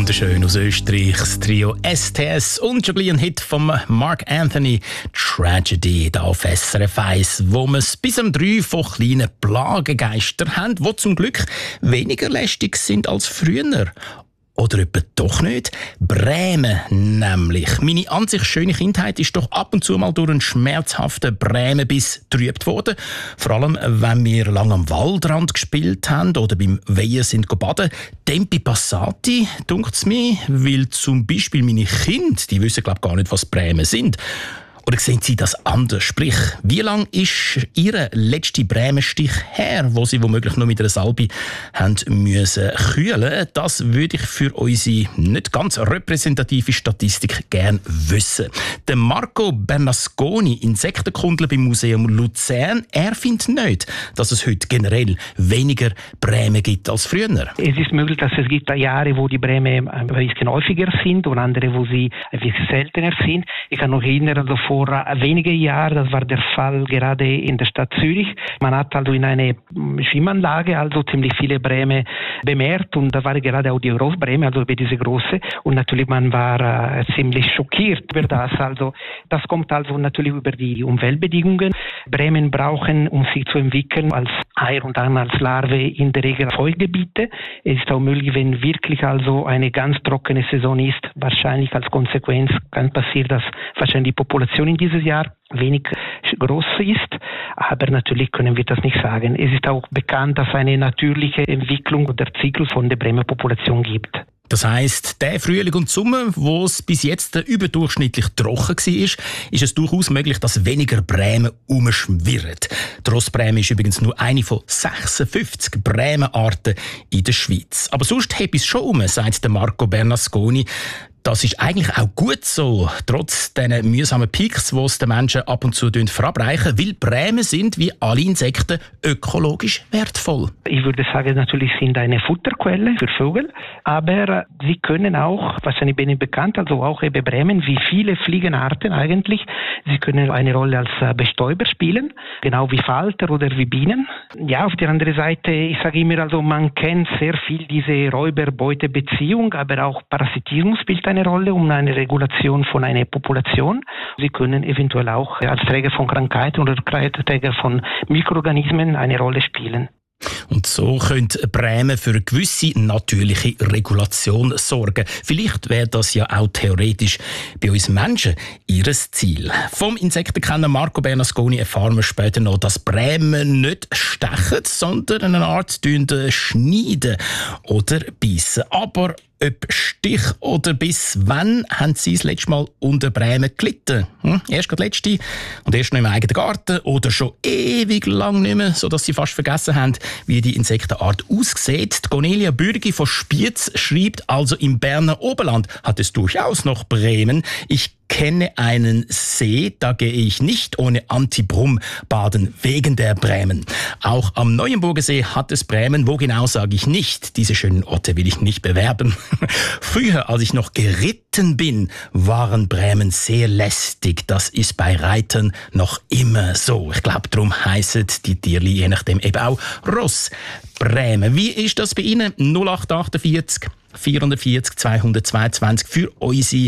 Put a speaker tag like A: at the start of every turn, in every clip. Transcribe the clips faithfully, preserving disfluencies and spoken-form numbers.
A: Wunderschön aus Österreich, das Trio S T S und schon gleich ein Hit von Mark Anthony, Tragedy, da auf S R F eins, wo wir es bis um drei von kleinen Plagengeistern haben, die zum Glück weniger lästig sind als früher. Oder etwa doch nicht? Bremen nämlich. Meine an sich schöne Kindheit ist doch ab und zu mal durch einen schmerzhaften Bremenbiss getrübt worden. Vor allem, wenn wir lange am Waldrand gespielt haben oder beim Weihen sind baden. Tempi passati, dunkt's mir, weil zum Beispiel meine Kinder, die wissen glaub gar nicht, was Bremen sind. Oder sehen Sie das anders? Sprich, wie lang ist Ihr letzter Bremenstich her, wo Sie womöglich noch mit einer Salbe haben müssen kühlen? Das würde ich für unsere nicht ganz repräsentative Statistik gerne wissen. Der Marco Bernasconi, Insektenkundler beim Museum Luzern, er findet nicht, dass es heute generell weniger Bremen gibt als früher.
B: Es ist möglich, dass es gibt Jahre, wo die Bremen ein bisschen häufiger sind und andere, wo sie ein bisschen seltener sind. Ich kann noch erinnern, also vor wenigen Jahren, das war der Fall gerade in der Stadt Zürich. Man hat also in eine Schwimmanlage also ziemlich viele Bremen bemerkt und da war gerade auch die Großbreme, also über diese große. Und natürlich man war äh, ziemlich schockiert über das. Also das kommt also natürlich über die Umweltbedingungen. Bremen brauchen, um sich zu entwickeln, als Eier und dann als Larve in der Regel Feuchtgebiete. Es ist auch möglich, wenn wirklich also eine ganz trockene Saison ist, wahrscheinlich als Konsequenz kann passieren, dass wahrscheinlich die Population in dieses Jahr wenig groß ist, aber natürlich können wir das nicht sagen. Es ist auch bekannt, dass eine natürliche Entwicklung oder Zyklus von der Bremer Population gibt.
A: Das heisst, der Frühling und Sommer, wo es bis jetzt überdurchschnittlich trocken war, ist es durchaus möglich, dass weniger Bremen umschwirren. Die Rossbreme ist übrigens nur eine von sechsundfünfzig Bremenarten in der Schweiz. Aber sonst heb es schon um, sagt der Marco Bernasconi. Das ist eigentlich auch gut so, trotz diesen mühsamen Peaks, die es den Menschen ab und zu verabreichen, weil Bremen sind, wie alle Insekten, ökologisch wertvoll.
B: Ich würde sagen, natürlich sind eine Futterquelle für Vögel, aber sie können auch, wahrscheinlich bin ich bekannt, also auch eben Bremen, wie viele Fliegenarten eigentlich, sie können eine Rolle als Bestäuber spielen, genau wie Falter oder wie Bienen. Ja, auf der anderen Seite, ich sage immer, also man kennt sehr viel diese Räuber-Beute-Beziehung, aber auch Parasitismus spielt eine Rolle um eine Regulation von einer Population. Sie können eventuell auch als Träger von Krankheiten oder Träger von Mikroorganismen eine Rolle spielen.
A: Und so könnte Bremen für eine gewisse natürliche Regulation sorgen. Vielleicht wäre das ja auch theoretisch bei uns Menschen ihr Ziel. Vom Insektenkenner Marco Bernasconi erfahren wir später noch, dass Bremen nicht stechen, sondern eine Art schneiden oder beißen. Aber ob Stich oder Biss, wann haben Sie das letzte Mal unter Bremen gelitten? Hm? Erst gerade letzte und erst noch im eigenen Garten oder schon ewig lang nicht mehr, sodass Sie fast vergessen haben, wie die Insektenart aussieht. Die Cornelia Bürgi von Spiez schreibt, also im Berner Oberland hat es durchaus noch Bremen. Ich kenne einen See, da gehe ich nicht ohne Antibrum baden, wegen der Bremen. Auch am Neuenburger See hat es Bremen, wo genau sage ich nicht. Diese schönen Orte will ich nicht bewerben. Früher, als ich noch geritten bin, waren Bremen sehr lästig. Das ist bei Reitern noch immer so. Ich glaube, darum heissen die Tierli je nachdem eben auch Ross. Bremen. Wie ist das bei Ihnen? null acht achtundvierzig vierundvierzig zweihundertzweiundzwanzig für unsere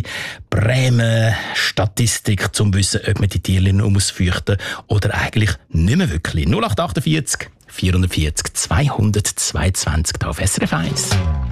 A: Bremen-Statistik, zum wissen, ob man die Tiere noch muss fürchten oder eigentlich nicht mehr wirklich. null acht achtundvierzig vierundvierzig zweihundertzweiundzwanzig auf S R F eins.